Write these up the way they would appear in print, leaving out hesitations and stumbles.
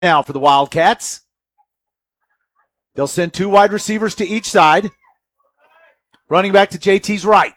now for the Wildcats. They'll send 2 wide receivers to each side. Running back to JT's right.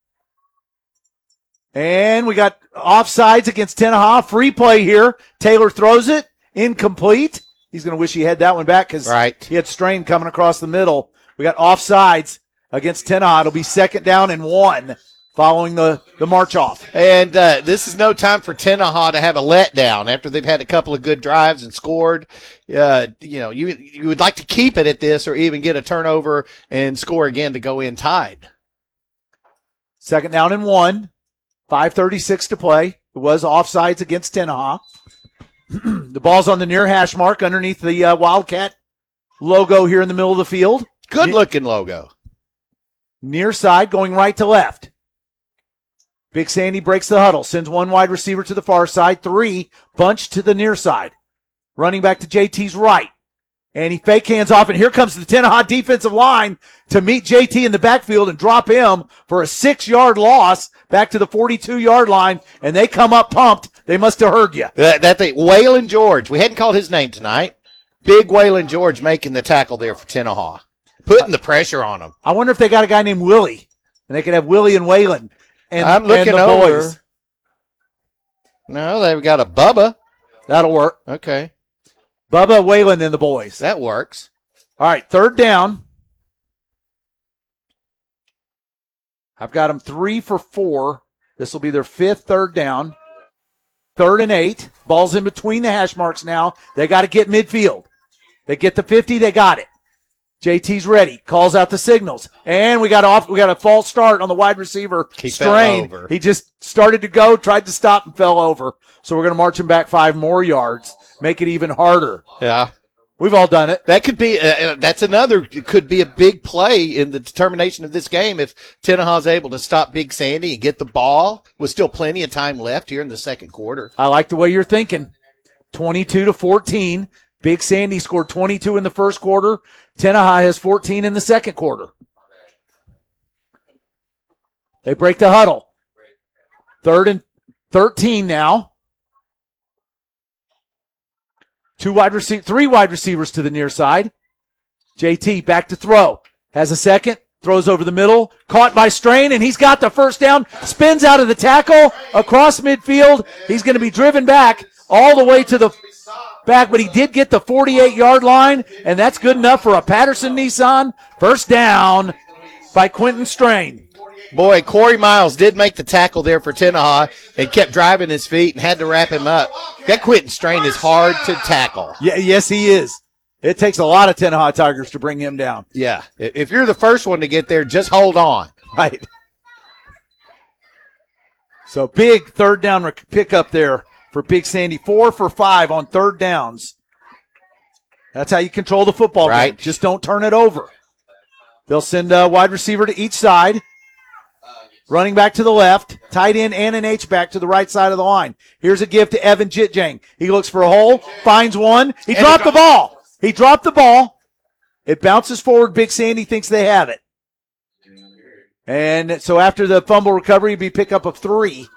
And we got offsides against Tenaha. Free play here. Taylor throws it. Incomplete. He's going to wish he had that one back because he had strain coming across the middle. We got offsides against Tenaha. It'll be 2nd down and 1 following the march off. And this is no time for Tenaha to have a letdown after they've had a couple of good drives and scored. You would like to keep it at this or even get a turnover and score again to go in tied. 2nd down and 1. 5:36 to play. It was offsides against Tenaha. The ball's on the near hash mark underneath the Wildcat logo here in the middle of the field. Good-looking logo. Near side going right to left. Big Sandy breaks the huddle, sends 1 wide receiver to the far side, 3 bunch to the near side. Running back to JT's right. And he fake hands off, and here comes the Tenaha defensive line to meet JT in the backfield and drop him for a 6-yard loss back to the 42-yard line, and they come up pumped. They must have heard you. Waylon George. We hadn't called his name tonight. Big Waylon George making the tackle there for Tenaha. Putting the pressure on him. I wonder if they got a guy named Willie, and they could have Willie and Waylon. And, I'm looking and the over. boys. No, they've got a Bubba. That'll work. Okay. Bubba, Waylon, and the boys. That works. All right, 3rd down. I've got them 3 for 4. This will be their 5th 3rd down. 3rd and 8. Ball's in between the hash marks now. They got to get midfield. They get the 50. They got it. JT's ready. Calls out the signals. And we got a false start on the wide receiver. Strain. He just started to go, tried to stop, and fell over. So we're going to march him back 5 more yards. Make it even harder. Yeah. We've all done it. That could be, could be a big play in the determination of this game if Tenaha's able to stop Big Sandy and get the ball with still plenty of time left here in the 2nd quarter. I like the way you're thinking. 22-14. Big Sandy scored 22 in the 1st quarter. Tenaha has 14 in the 2nd quarter. They break the huddle. 3rd and 13 now. 3 wide receivers to the near side. JT back to throw. Has a second. Throws over the middle. Caught by Strain, and he's got the 1st down. Spins out of the tackle across midfield. He's going to be driven back all the way to the back, but he did get the 48-yard line, and that's good enough for a Patterson Nissan. 1st down by Quentin Strain. Boy, Corey Miles did make the tackle there for Tenaha and kept driving his feet and had to wrap him up. That Quentin Strain is hard to tackle. Yeah, yes, he is. It takes a lot of Tenaha Tigers to bring him down. Yeah. If you're the first one to get there, just hold on. Right. So big 3rd down pickup there for Big Sandy. 4 for 5 on 3rd downs. That's how you control the football game. Just don't turn it over. They'll send a wide receiver to each side. Running back to the left, tight end and an H-back to the right side of the line. Here's a give to Evan Jitjang. He looks for a hole, finds one. He dropped the ball. He dropped the ball. It bounces forward. Big Sandy thinks they have it. And so after the fumble recovery, it'll be pickup of 3.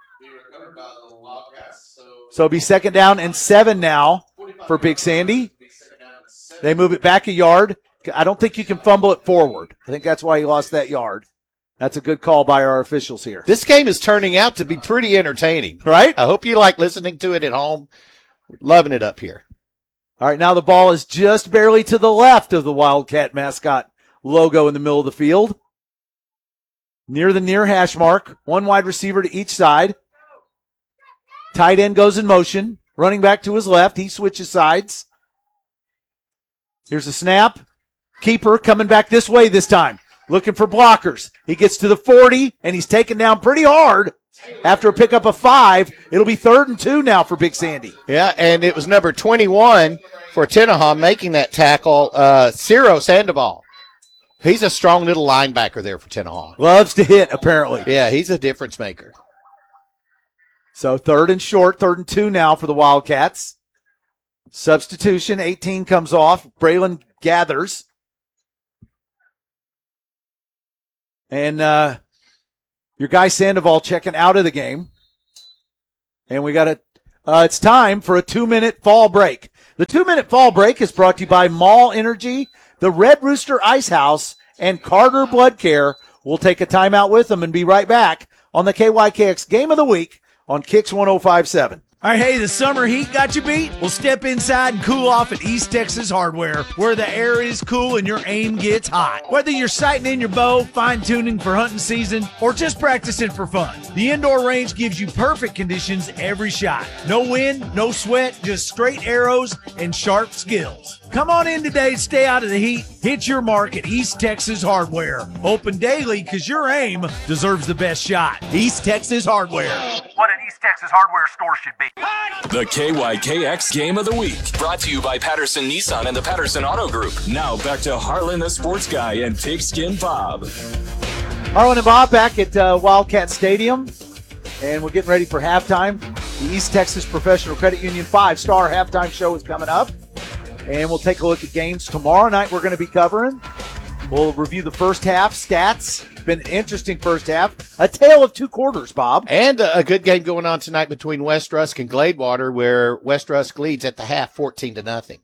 So it'll be 2nd down and 7 now for Big Sandy. They move it back a yard. I don't think you can fumble it forward. I think that's why he lost that yard. That's a good call by our officials here. This game is turning out to be pretty entertaining. Right? I hope you like listening to it at home. Loving it up here. All right, now the ball is just barely to the left of the Wildcat mascot logo in the middle of the field. Near the near hash mark. 1 wide receiver to each side. Tight end goes in motion. Running back to his left. He switches sides. Here's a snap. Keeper coming back this way this time. Looking for blockers. He gets to the 40, and he's taken down pretty hard. After a pickup of 5, it'll be 3rd and 2 now for Big Sandy. Yeah, and it was number 21 for Tenaha making that tackle, Ciro Sandoval. He's a strong little linebacker there for Tenaha. Loves to hit, apparently. Yeah, he's a difference maker. So 3rd and short, 3rd and 2 now for the Wildcats. Substitution, 18 comes off. Braylon gathers. And your guy Sandoval checking out of the game. And we got it's time for a 2-minute fall break. The 2-minute fall break is brought to you by Mall Energy, the Red Rooster Ice House, and Carter Blood Care. We'll take a timeout with them and be right back on the KYKX Game of the Week on Kicks 105.7. All right, hey, the summer heat got you beat? Well, step inside and cool off at East Texas Hardware, where the air is cool and your aim gets hot. Whether you're sighting in your bow, fine-tuning for hunting season, or just practicing for fun, the indoor range gives you perfect conditions every shot. No wind, no sweat, just straight arrows and sharp skills. Come on in today, stay out of the heat, hit your mark at East Texas Hardware. Open daily because your aim deserves the best shot. East Texas Hardware. What an East Texas Hardware store should be. The KYKX Game of the Week, brought to you by Patterson Nissan and the Patterson Auto Group. Now back to Harlan the Sports Guy and Pigskin Bob. Harlan and Bob back at Wildcat Stadium, and we're getting ready for halftime. The East Texas Professional Credit Union 5-star halftime show is coming up, and we'll take a look at games tomorrow night we're going to be covering. We'll review the first half stats. Been an interesting first half. A tale of two quarters, Bob. And a good game going on tonight between West Rusk and Gladewater, where West Rusk leads at the half 14-0.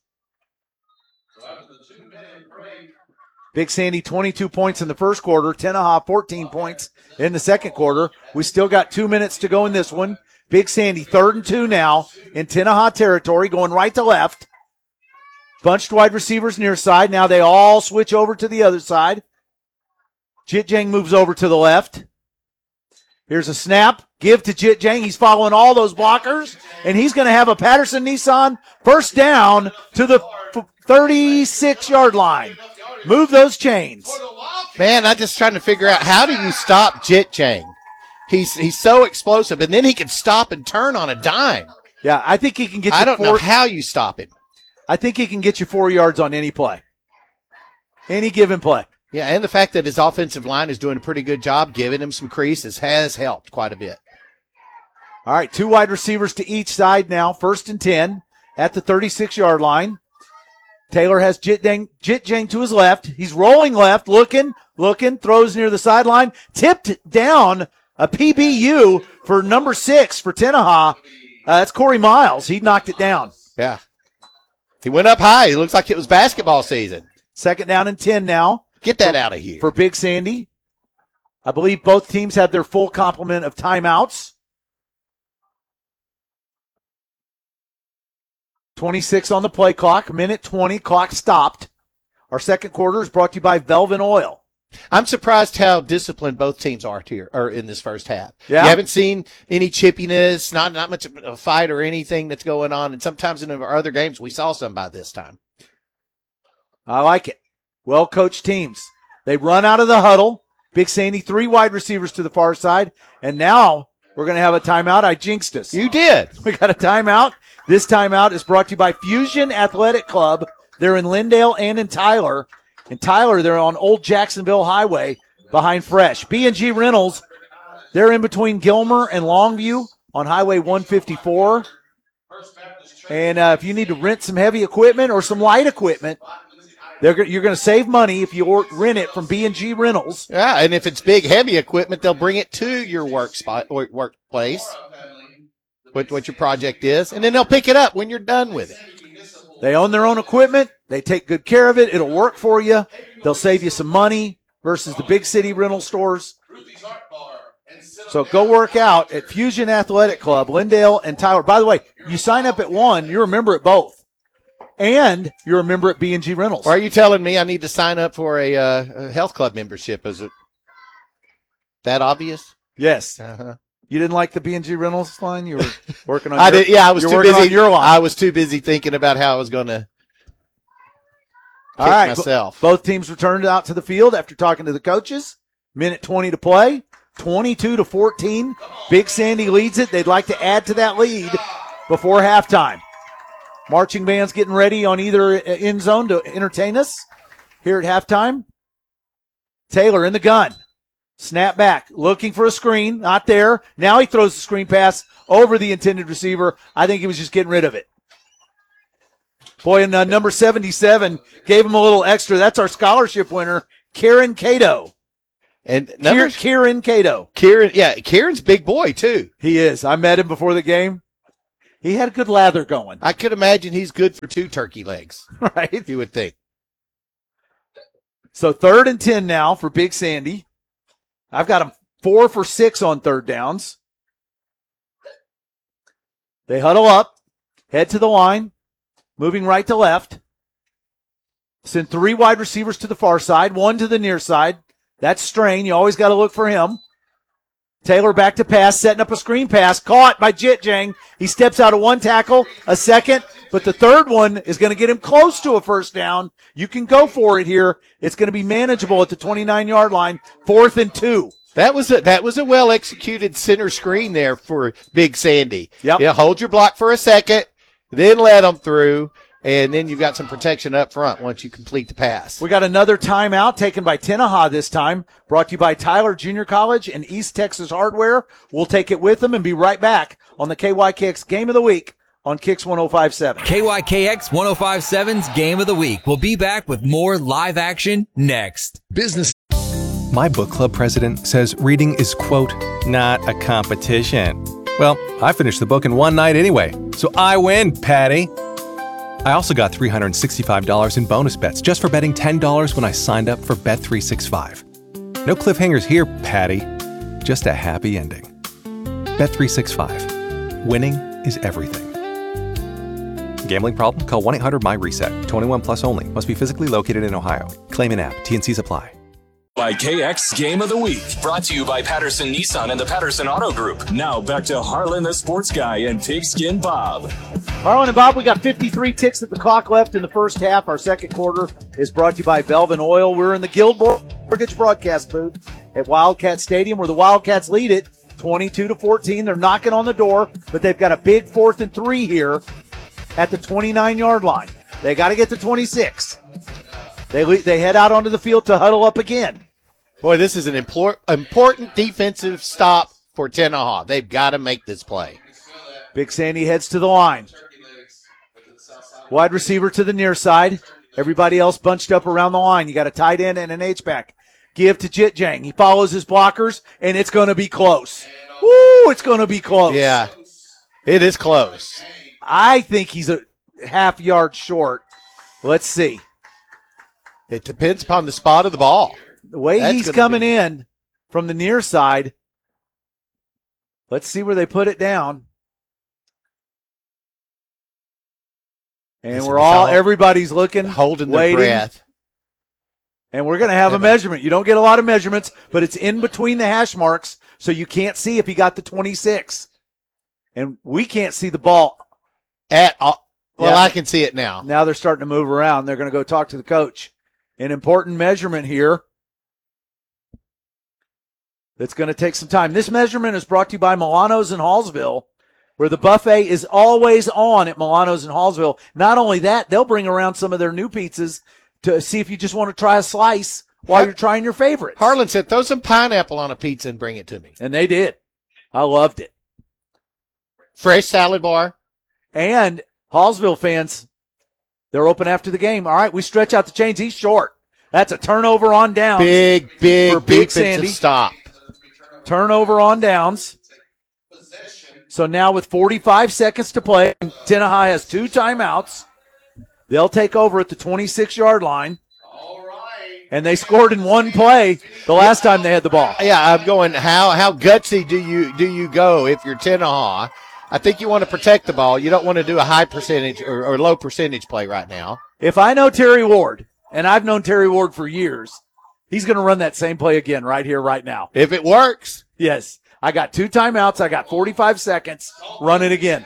Big Sandy, 22 points in the first quarter. Tenaha, 14 points in the second quarter. We still got 2 minutes to go in this one. Big Sandy, 3rd and 2 now in Tenaha territory, going right to left. Bunched wide receivers near side. Now they all switch over to the other side. Jit Jang moves over to the left. Here's a snap. Give to Jit Jang. He's following all those blockers, and he's going to have a Patterson Nissan first down to the 36-yard line. Move those chains. Man, I'm just trying to figure out, how do you stop Jit Jang? He's so explosive, and then he can stop and turn on a dime. Yeah, I think he can get you I don't know how you stop him. I think he can get you 4 yards on any play. Any given play. Yeah, and the fact that his offensive line is doing a pretty good job giving him some creases has helped quite a bit. All right, 2 wide receivers to each side now. 1st and 10 at the 36-yard line. Taylor has Jit Jang to his left. He's rolling left, looking, throws near the sideline. Tipped down, a PBU for number 6 for Tenaha. That's Corey Miles. He knocked it down. Yeah. He went up high. It looks like it was basketball season. 2nd down and 10 now. Get that out of here. For Big Sandy. I believe both teams have their full complement of timeouts. 26 on the play clock. Minute 20. Clock stopped. Our second quarter is brought to you by Velvet Oil. I'm surprised how disciplined both teams are here, or in this first half. Yeah. You haven't seen any chippiness, not much of a fight or anything that's going on. And sometimes in our other games, we saw some by this time. I like it. Well-coached teams. They run out of the huddle. Big Sandy, 3 wide receivers to the far side. And now we're going to have a timeout. I jinxed us. You did. We got a timeout. This timeout is brought to you by Fusion Athletic Club. They're in Lindale and in Tyler. In Tyler, they're on Old Jacksonville Highway behind Fresh. B&G Rentals, they're in between Gilmer and Longview on Highway 154. And if you need to rent some heavy equipment or some light equipment, you're going to save money if you rent it from B&G Rentals. Yeah, and if it's big, heavy equipment, they'll bring it to your workplace, what your project is, and then they'll pick it up when you're done with it. They own their own equipment. They take good care of it. It'll work for you. They'll save you some money versus the big city rental stores. So go work out at Fusion Athletic Club, Lindale and Tyler. By the way, you sign up at one, you're a member at both. And you're a member at B&G Rentals. Or are you telling me I need to sign up for a health club membership? Is it that obvious? Yes. Uh-huh. You didn't like the B&G Rentals line? You were working on I did. Yeah, I was too busy. On your line. I was too busy thinking about how I was going to kick myself. Both teams returned out to the field after talking to the coaches. Minute 20 to play. 22-14. Big Sandy leads it. They'd like to add to that lead before halftime. Marching band's getting ready on either end zone to entertain us here at halftime. Taylor in the gun. Snap back, looking for a screen, not there. Now he throws the screen pass over the intended receiver. I think he was just getting rid of it. Boy, and number 77 gave him a little extra. That's our scholarship winner, Kieran Cato. And Kieran Cato. Kieran's big boy too. He is. I met him before the game. He had a good lather going. I could imagine he's good for 2 turkey legs, Right. you would think. So 3rd and 10 now for Big Sandy. I've got him 4 for 6 on 3rd downs. They huddle up, head to the line, moving right to left. Send 3 wide receivers to the far side, 1 to the near side. That's Strain. You always got to look for him. Taylor back to pass, setting up a screen pass. Caught by Jit Jang. He steps out of 1 tackle, a second, but the 3rd one is going to get him close to a first down. You can go for it here. It's going to be manageable at the 29-yard line. 4th and 2. That was a well executed center screen there for Big Sandy. Yep. Yeah, hold your block for a second, then let them through, and then you've got some protection up front once you complete the pass. We got another timeout taken by Tenaha this time, brought to you by Tyler Junior College and East Texas Hardware. We'll take it with them and be right back on the KYKX Game of the Week on Kix 105.7. KYKX 105.7's Game of the Week. We'll be back with more live action next. Business. My book club president says reading is, quote, not a competition. Well, I finished the book in one night anyway, so I win, Patty. I also got $365 in bonus bets just for betting $10 when I signed up for Bet365. No cliffhangers here, Patty. Just a happy ending. Bet365. Winning is everything. Gambling problem? Call 1-800-MY-RESET. 21 plus only. Must be physically located in Ohio. Claim an app. T&Cs apply. By KX Game of the Week, brought to you by Patterson Nissan and the Patterson Auto Group. Now back to Harlan the Sports Guy and Pigskin Bob. Harlan and Bob, we got 53 ticks at the clock left in the first half. Our second quarter is brought to you by Belvin Oil. We're in the Guild Mortgage broadcast booth at Wildcat Stadium, where the Wildcats lead it 22-14. They're knocking on the door, but they've got a big 4th and 3 here at the 29-yard line. They got to get to 26. They head out onto the field to huddle up again. Boy, this is an important defensive stop for Tenaha. They've got to make this play. Big Sandy heads to the line. Wide receiver to the near side. Everybody else bunched up around the line. You got a tight end and an H-back. Give to Jit Jang. He follows his blockers, and it's going to be close. Woo, it's going to be close. Yeah, it is close. I think he's a half yard short. Let's see. It depends upon the spot of the ball. The way That's he's gonna coming be- in from the near side, let's see where they put it down. And everybody's looking, Holding their waiting, breath. and we're going to have a measurement. You don't get a lot of measurements, but it's in between the hash marks, so you can't see if he got the 26. And we can't see the ball At all. Well, Yeah. I can see it now. Now they're starting to move around. They're going to go talk to the coach. An important measurement here that's going to take some time. This measurement is brought to you by Milano's in Hallsville, where the buffet is always on at Milano's in Hallsville. Not only that, they'll bring around some of their new pizzas to see if you just want to try a slice while you're trying your favorites. Harlan said, throw some pineapple on a pizza and bring it to me. And they did. I loved it. Fresh salad bar. And Hallsville fans, they're open after the game. All right, we stretch out the chains. He's short. That's a turnover on downs. Big For Big defensive Sandy. stop. Turnover on downs. So now with 45 seconds to play, Tenaha has 2 timeouts. They'll take over at the 26-yard line. And they scored in one play the last time they had the ball. Yeah, I'm going, how gutsy do you go if you're Tenaha? I think you want to protect the ball. You don't want to do a high percentage or low percentage play right now. If I know Terry Ward, and I've known Terry Ward for years, he's going to run that same play again right here, right now. If it works. Yes. I got 2 timeouts. I got 45 seconds. Run it again.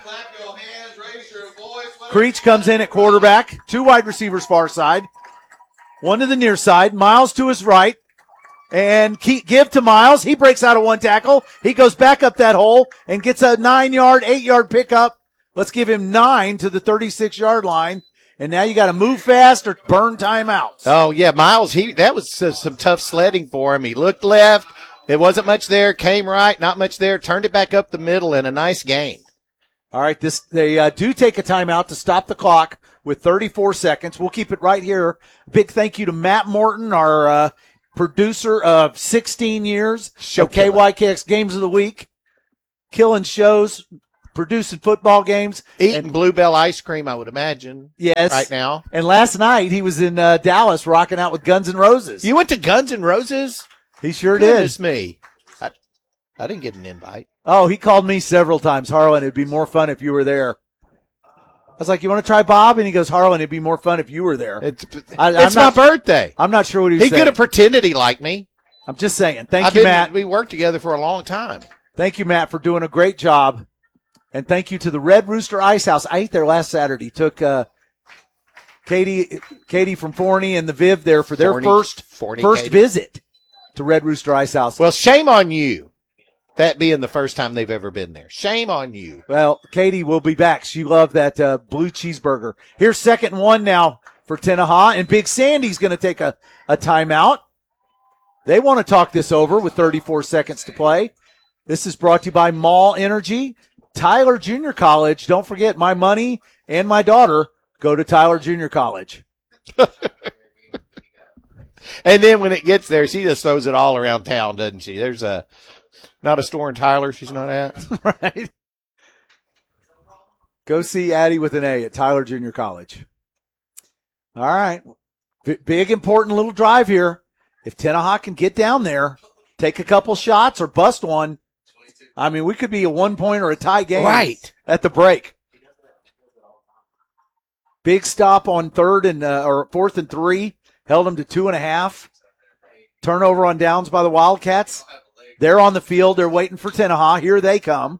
Creech comes in at quarterback. 2 wide receivers far side. 1 to the near side. Miles to his right. And give to Miles. He breaks out of 1 tackle. He goes back up that hole and gets a 9-yard, 8-yard pickup. Let's give him 9 to the 36-yard line. And now you got to move fast or burn timeouts. Oh, yeah, Miles, that was some tough sledding for him. He looked left. It wasn't much there. Came right, not much there. Turned it back up the middle in a nice gain. All right, they do take a timeout to stop the clock with 34 seconds. We'll keep it right here. Big thank you to Matt Morton, our producer of 16 years of KYKX Games of the Week. Killing shows producing football games. Eating Bluebell ice cream, I would imagine. Yes. Right now. And last night he was in Dallas rocking out with Guns N' Roses. You went to Guns N' Roses? He sure Goodness did. me. I didn't get an invite. Oh, he called me several times. Harlan, it'd be more fun if you were there. I was like, you want to try Bob? And he goes, Harlan, it'd be more fun if you were there. It's I'm my not- birthday. I'm not sure what he was He saying. could have pretended he liked me. I'm just saying. Thank you, Matt. We worked together for a long time. Thank you, Matt, for doing a great job. And thank you to the Red Rooster Ice House. I ate there last Saturday. Took Katie from Forney and the Viv there for their first Katie. visit to Red Rooster Ice House. Well, shame on you. That being the first time they've ever been there. Shame on you. Well, Katie will be back. She loved that blue cheeseburger. Here's 2nd and 1 now for Tenaha, and Big Sandy's going to take a timeout. They want to talk this over with 34 seconds to play. This is brought to you by Mall Energy, Tyler Junior College. Don't forget, my money and my daughter go to Tyler Junior College. And then when it gets there, she just throws it all around town, doesn't she? There's not a store in Tyler she's not at. Right. Go see Addie with an A at Tyler Junior College. All right. Big, important little drive here. If Tenaha can get down there, take a couple shots or bust one, I mean, we could be a 1-point or a tie game at the break. Big stop on 4th and 3. Held them to 2.5. Turnover on downs by the Wildcats. They're on the field. They're waiting for Tenaha. Here they come.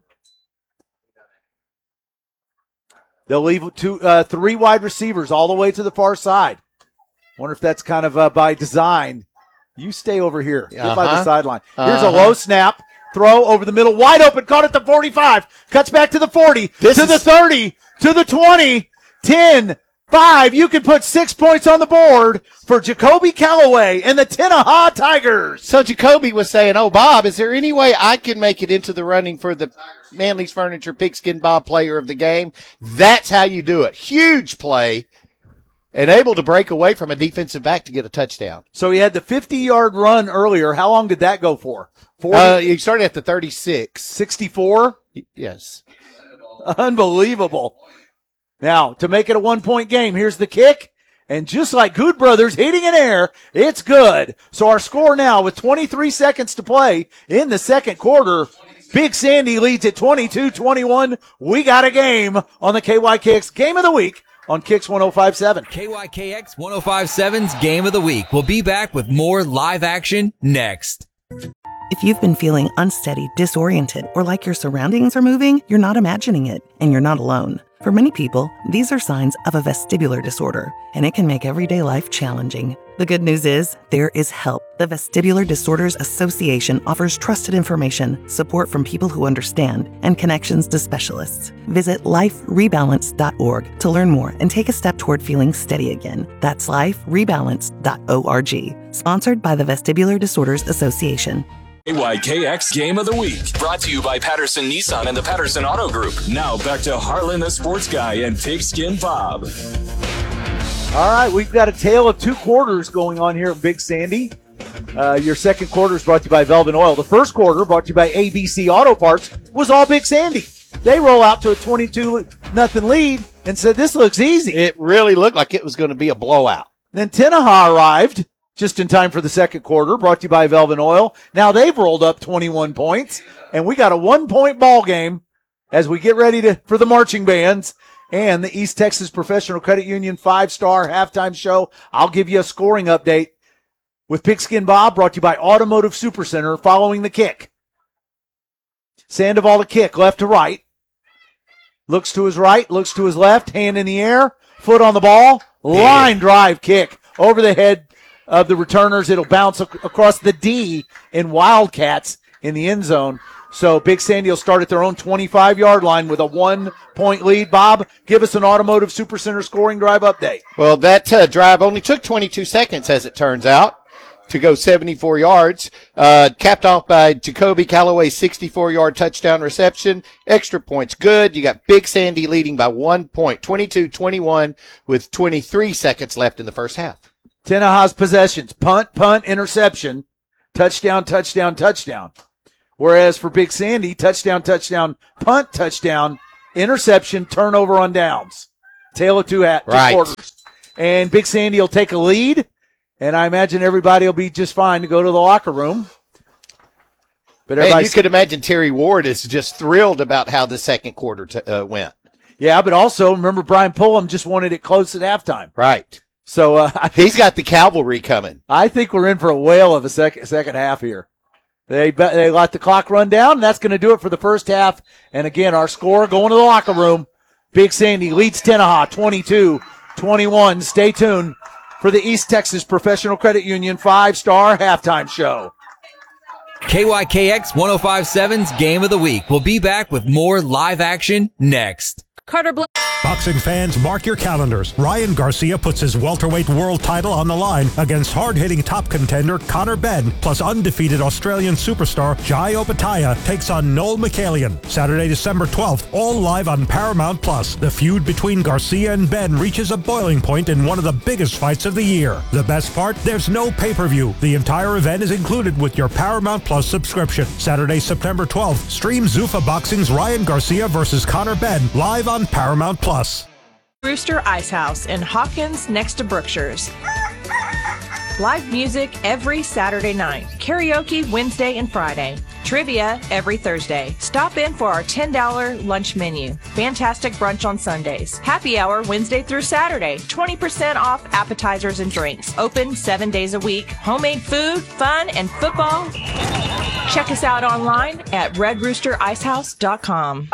They'll leave 3 wide receivers all the way to the far side. Wonder if that's kind of by design. You stay over here. Get by the sideline. Here's a low snap. Throw over the middle. Wide open. Caught at the 45. Cuts back to the 40. The 30. To the 20. 10. 5. You can put 6 points on the board for Jacoby Calloway and the Tenaha Tigers. So Jacoby was saying, oh, Bob, is there any way I can make it into the running for the Manly's Furniture Pigskin Bob Player of the Game? That's how you do it. Huge play and able to break away from a defensive back to get a touchdown. So he had the 50-yard run earlier. How long did that go for? 40? He started at the 36. 64? Yes. Unbelievable. Now, to make it a 1-point game, here's the kick. And just like Good Brothers hitting in air, it's good. So our score now with 23 seconds to play in the second quarter, Big Sandy leads at 22-21. We got a game on the KYKX Game of the Week on Kicks 105.7. KYKX 105.7's Game of the Week. We'll be back with more live action next. If you've been feeling unsteady, disoriented, or like your surroundings are moving, you're not imagining it, and you're not alone. For many people, these are signs of a vestibular disorder, and it can make everyday life challenging. The good news is, there is help. The Vestibular Disorders Association offers trusted information, support from people who understand, and connections to specialists. Visit liferebalance.org to learn more and take a step toward feeling steady again. That's liferebalance.org. Sponsored by the Vestibular Disorders Association. KYKX Game of the Week, brought to you by Patterson Nissan and the Patterson Auto Group. Now back to Harlan the Sports Guy and Pigskin Bob. All right, we've got a tale of 2 quarters going on here at Big Sandy. Your second quarter is brought to you by Velvet Oil. The first quarter, brought to you by ABC Auto Parts, was all Big Sandy. They roll out to a 22-0 lead and said, this looks easy. It really looked like it was going to be a blowout. Then Tenaha arrived just in time for the second quarter, brought to you by Velvet Oil. Now they've rolled up 21 points, and we got a 1-point ball game as we get ready for the marching bands and the East Texas Professional Credit Union 5-star halftime show. I'll give you a scoring update with Pigskin Bob, brought to you by Automotive Supercenter, following the kick. Sandoval to kick, left to right. Looks to his right, looks to his left, hand in the air, foot on the ball, line drive kick over the head of the returners. It'll bounce across the D in Wildcats in the end zone. So Big Sandy will start at their own 25-yard line with a 1-point lead. Bob, give us an Automotive Supercenter scoring drive update. Well, that drive only took 22 seconds, as it turns out, to go 74 yards. Capped off by Jacoby Calloway's 64-yard touchdown reception. Extra points good. You got Big Sandy leading by 1 point, 22-21, with 23 seconds left in the first half. Tenaha's possessions, punt, interception, touchdown. Whereas for Big Sandy, touchdown, punt, touchdown, interception, turnover on downs. Tail of two Right. quarters. And Big Sandy will take a lead, and I imagine everybody will be just fine to go to the locker room. But Man, you could imagine Terry Ward is just thrilled about how the second quarter went. Yeah, but also remember Brian Pullum just wanted it close at halftime. Right. So he's got the cavalry coming. I think we're in for a whale of a second half here. They let the clock run down, and that's going to do it for the first half. And again, our score going to the locker room. Big Sandy leads Tenaha 22-21. Stay tuned for the East Texas Professional Credit Union 5-star halftime show. KYKX 105.7's Game of the Week. We'll be back with more live action next. Carter Black. Boxing fans, mark your calendars. Ryan Garcia puts his welterweight world title on the line against hard-hitting top contender Conor Benn, plus undefeated Australian superstar Jai Opetaia takes on Noel Michaelian. Saturday, December 12th, all live on Paramount+. The feud between Garcia and Benn reaches a boiling point in one of the biggest fights of the year. The best part? There's no pay-per-view. The entire event is included with your Paramount+ subscription. Saturday, September 12th, stream Zuffa Boxing's Ryan Garcia versus Conor Benn live on Paramount+. Rooster Ice House in Hawkins next to Brookshire's. Live music every Saturday night. Karaoke Wednesday and Friday. Trivia every Thursday. Stop in for our $10 lunch menu. Fantastic brunch on Sundays. Happy hour Wednesday through Saturday. 20% off appetizers and drinks. Open 7 days a week. Homemade food, fun, and football. Check us out online at redroostericehouse.com.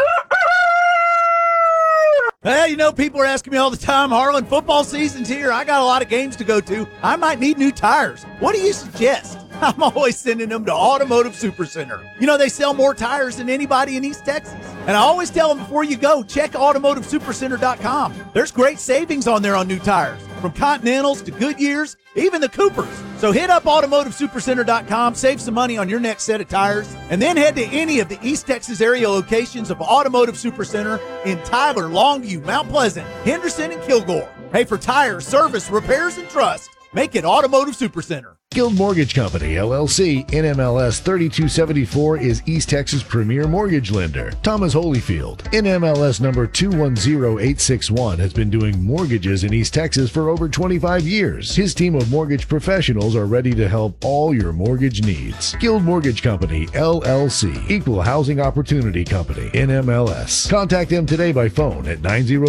Hey, people are asking me all the time, Harlan, football season's here. I got a lot of games to go to. I might need new tires. What do you suggest? I'm always sending them to Automotive Supercenter. They sell more tires than anybody in East Texas. And I always tell them before you go, check AutomotiveSupercenter.com. There's great savings on there on new tires, from Continentals to Goodyears, even the Coopers. So hit up AutomotiveSupercenter.com, save some money on your next set of tires, and then head to any of the East Texas area locations of Automotive Supercenter in Tyler, Longview, Mount Pleasant, Henderson, and Kilgore. Hey, for tires, service, repairs, and trust, make it Automotive Supercenter. Guild Mortgage Company, LLC, NMLS 3274 is East Texas' premier mortgage lender. Thomas Holyfield, NMLS number 210861, has been doing mortgages in East Texas for over 25 years. His team of mortgage professionals are ready to help all your mortgage needs. Guild Mortgage Company, LLC, Equal Housing Opportunity Company, NMLS. Contact them today by phone at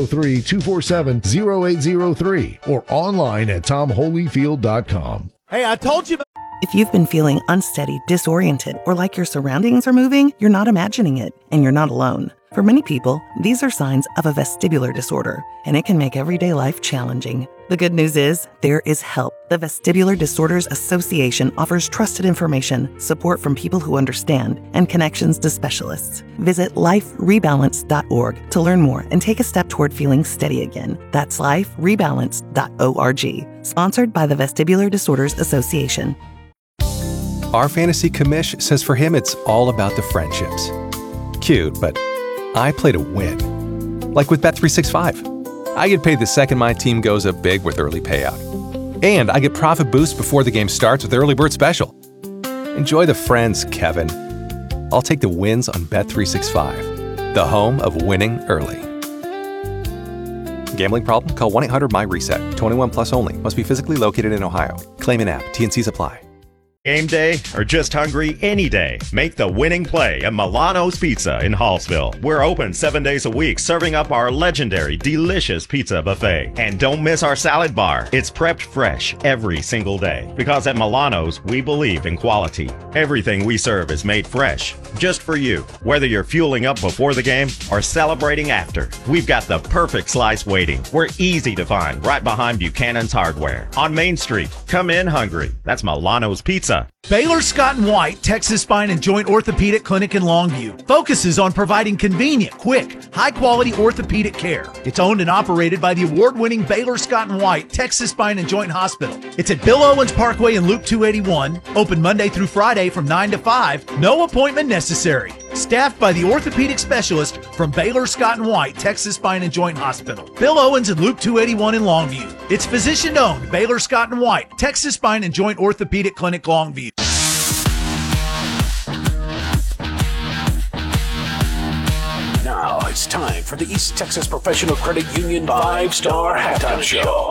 903-247-0803 or online at tomholyfield.com. Hey, I told you. If you've been feeling unsteady, disoriented, or like your surroundings are moving, you're not imagining it, and you're not alone. For many people, these are signs of a vestibular disorder, and it can make everyday life challenging. The good news is, there is help. The Vestibular Disorders Association offers trusted information, support from people who understand, and connections to specialists. Visit liferebalance.org to learn more and take a step toward feeling steady again. That's liferebalance.org. Sponsored by the Vestibular Disorders Association. Our fantasy commish says for him it's all about the friendships. Cute, but I play to win. Like with Bet365. I get paid the second my team goes up big with early payout. And I get profit boost before the game starts with Early Bird Special. Enjoy the friends, Kevin. I'll take the wins on Bet365, the home of winning early. Gambling problem? Call 1-800-MY-RESET. 21 plus only. Must be physically located in Ohio. Claim in app. T&Cs apply. Game day or just hungry any day? Make the winning play at Milano's Pizza in Hallsville. We're open 7 days a week, serving up our legendary, delicious pizza buffet. And don't miss our salad bar. It's prepped fresh every single day. Because at Milano's, we believe in quality. Everything we serve is made fresh, just for you. Whether you're fueling up before the game or celebrating after, we've got the perfect slice waiting. We're easy to find right behind Buchanan's Hardware on Main Street. Come in hungry. That's Milano's Pizza. Baylor Scott & White, Texas Spine and Joint Orthopedic Clinic in Longview, focuses on providing convenient, quick, high-quality orthopedic care. It's owned and operated by the award-winning Baylor Scott & White, Texas Spine and Joint Hospital. It's at Bill Owens Parkway in Loop 281, open Monday through Friday from 9 to 5, no appointment necessary. Staffed by the orthopedic specialist from Baylor Scott & White, Texas Spine and Joint Hospital. Bill Owens in Loop 281 in Longview. It's physician-owned, Baylor Scott & White, Texas Spine and Joint Orthopedic Clinic, Longview. Now it's time for the East Texas Professional Credit Union 5-Star Halftime Show.